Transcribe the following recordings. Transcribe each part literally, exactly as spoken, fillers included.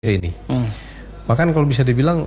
ini. Hmm. Bahkan kalau bisa dibilang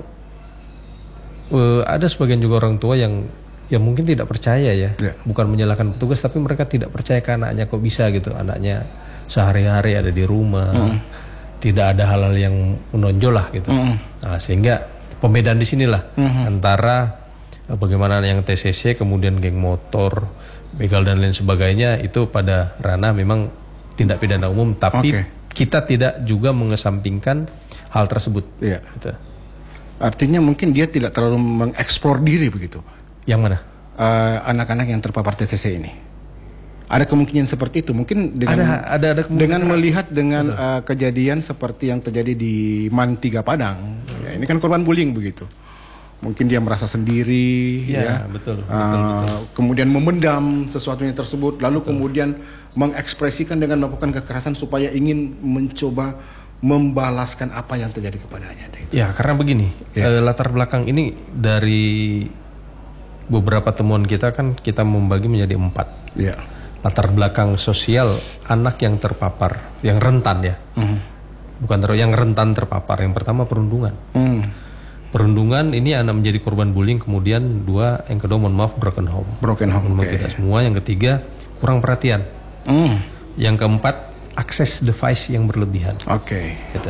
uh, ada sebagian juga orang tua yang yang mungkin tidak percaya ya, yeah. bukan menyalahkan petugas, tapi mereka tidak percaya ke anaknya kok bisa gitu, anaknya sehari-hari ada di rumah, hmm. tidak ada hal-hal yang menonjol lah gitu. Hmm. Nah, sehingga pembedaan di sinilah hmm. antara uh, bagaimana yang T C C kemudian geng motor, begal dan lain sebagainya itu pada ranah memang tindak pidana umum, tapi okay. kita tidak juga mengesampingkan hal tersebut. Iya. Gitu. Artinya mungkin dia tidak terlalu mengeksplor diri begitu. Yang mana? Uh, anak-anak yang terpapar T C C ini. Ada kemungkinan seperti itu. Mungkin dengan ada, ada, ada dengan melihat dengan uh, kejadian seperti yang terjadi di Man tiga Padang. Ya, ini kan korban bullying begitu. Mungkin dia merasa sendiri, ya, ya. Betul, uh, betul, betul. Kemudian memendam sesuatunya tersebut, lalu betul. Kemudian mengekspresikan dengan melakukan kekerasan supaya ingin mencoba membalaskan apa yang terjadi kepadanya. Ya, karena begini, ya. eh, latar belakang ini dari beberapa temuan kita kan kita membagi menjadi empat. Ya. Latar belakang sosial anak yang terpapar, yang rentan ya, mm. bukan terus yang rentan terpapar. Yang pertama perundungan. Mm. Perundungan ini anak menjadi korban bullying, kemudian dua, yang kedua mohon maaf broken home. Broken home. Okay. Tidak semua. Yang ketiga kurang perhatian. Mm. Yang keempat akses device yang berlebihan. Oke. Okay. Gitu.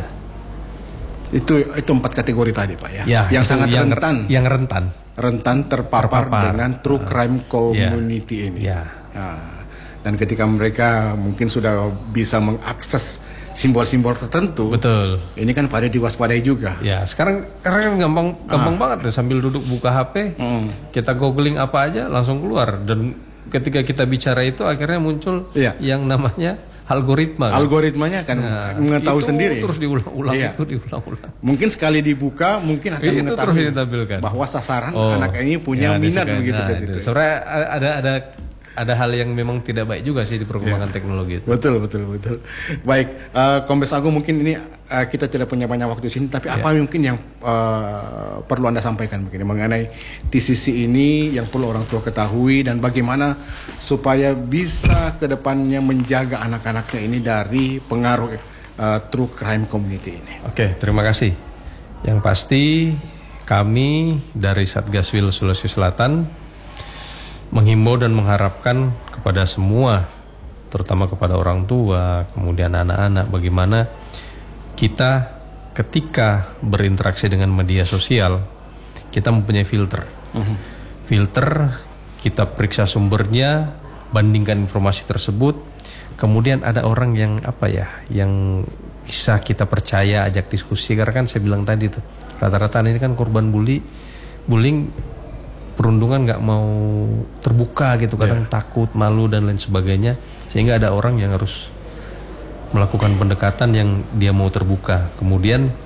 Itu itu empat kategori tadi Pak ya. Ya yang sangat yang rentan. Yang rentan. Rentan terpapar, terpapar. dengan true crime community ya. ini. Ya. Nah, dan ketika mereka mungkin sudah bisa mengakses simbol-simbol tertentu. Betul. Ini kan pada diwaspadai juga. Ya, sekarang karena kan gampang gampang ah. banget ya, sambil duduk buka H P, mm. kita googling apa aja langsung keluar, dan ketika kita bicara itu akhirnya muncul ya. yang namanya algoritma. Kan? Algoritmanya kan nah, mengetahui itu sendiri. Terus diulang-ulang iya. itu diulang-ulang. Mungkin sekali dibuka mungkin akan itu mengetahui terus bahwa sasaran oh, anak ini punya ya, minat disukai. begitu Nah, ke situ. Sebenarnya ada ada ada hal yang memang tidak baik juga sih di perkembangan ya. teknologi itu. Betul, betul, betul. Baik, uh, Kombes Agung, mungkin ini uh, kita tidak punya banyak waktu di sini, tapi ya. apa mungkin yang uh, perlu Anda sampaikan begini mengenai T C C ini yang perlu orang tua ketahui, dan bagaimana supaya bisa ke depannya menjaga anak-anaknya ini dari pengaruh uh, true crime community ini. Oke, terima kasih. Yang pasti kami dari Satgas Wil Sulawesi Selatan menghimbau dan mengharapkan kepada semua, terutama kepada orang tua, kemudian anak-anak, bagaimana kita ketika berinteraksi dengan media sosial, kita mempunyai filter. Uh-huh. Filter, kita periksa sumbernya, bandingkan informasi tersebut, kemudian ada orang yang apa ya, yang bisa kita percaya, ajak diskusi, karena kan saya bilang tadi tuh, rata-rata ini kan korban bully, bullying, perundungan nggak mau terbuka gitu, kadang yeah. takut, malu dan lain sebagainya, sehingga ada orang yang harus melakukan pendekatan yang dia mau terbuka. Kemudian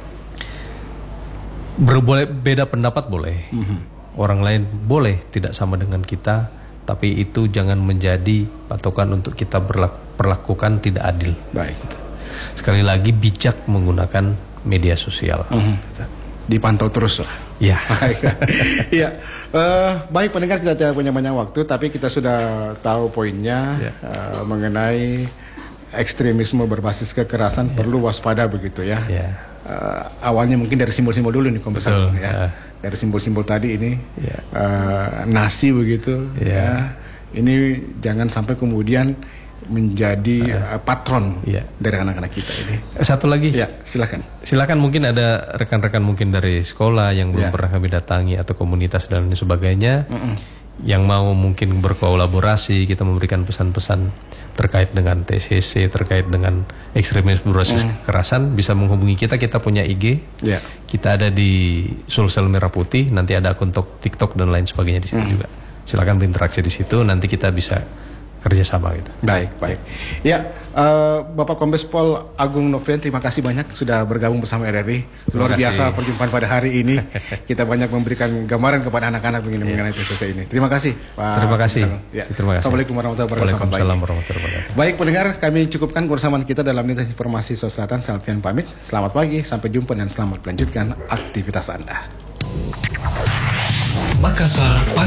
berboleh beda pendapat boleh, mm-hmm. orang lain boleh tidak sama dengan kita, tapi itu jangan menjadi patokan untuk kita perlakukan tidak adil. Baik. Sekali lagi bijak menggunakan media sosial. Mm-hmm. Gitu. Dipantau terus lah. Ya. Iya. uh, baik pendengar, kita tidak punya banyak waktu, tapi kita sudah tahu poinnya ya. uh, mengenai ekstremisme berbasis kekerasan, ya. perlu waspada begitu ya. ya. Uh, awalnya mungkin dari simbol-simbol dulu nih Kombes Agung ya. Uh. Dari simbol-simbol tadi ini ya. uh, nasi begitu. Ya. ya. Ini jangan sampai kemudian menjadi uh, patron yeah. dari anak-anak kita ini. Satu lagi, ya, silakan. Silakan, mungkin ada rekan-rekan mungkin dari sekolah yang belum yeah. pernah kami datangi atau komunitas dan lain sebagainya, mm-mm. yang mau mungkin berkolaborasi, kita memberikan pesan-pesan terkait dengan T C C, terkait dengan ekstremisme berbasis mm. kekerasan, bisa menghubungi kita. Kita punya I G, yeah. kita ada di Sulsel Merah Putih, nanti ada akun TikTok dan lain sebagainya di situ mm. juga. Silakan berinteraksi di situ, nanti kita bisa kerjasama gitu. Baik, baik. Ya, uh, Bapak Kombes Pol Agung Nofrian, terima kasih banyak sudah bergabung bersama R R I. Luar biasa perjumpaan pada hari ini. Kita banyak memberikan gambaran kepada anak-anak begini yeah. mengenai T C C ini. Terima kasih, Pak. Terima kasih. Ya. Terima kasih. Assalamualaikum warahmatullahi wabarakatuh. Waalaikumsalam warahmatullahi wabarakatuh. Baik pendengar, kami cukupkan kebersamaan kita dalam Lintas Informasi Sulawesi Selatan. Salvian pamit. Selamat pagi, sampai jumpa dan selamat melanjutkan aktivitas Anda. Makassar.